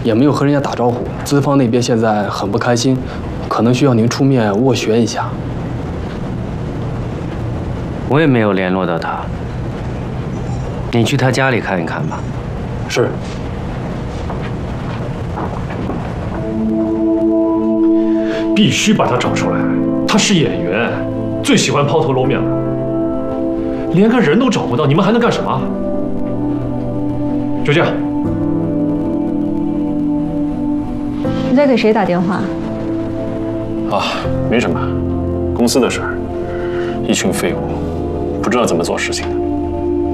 也没有和人家打招呼。资方那边现在很不开心，可能需要您出面斡旋一下。 我也没有联络到他，你去他家里看一看吧。 是。 必须把他找出来，他是演员，最喜欢抛头露面了。连个人都找不到，你们还能干什么？就这样。 你在给谁打电话？ 啊，没什么，公司的事儿。一群废物，不知道怎么做事情的。